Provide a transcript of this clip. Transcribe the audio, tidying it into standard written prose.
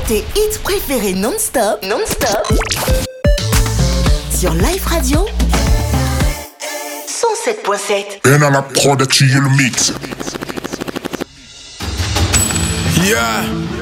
tes hits préférés non-stop, sur Live Radio 107.7. En alla prod ci il mix. Yeah.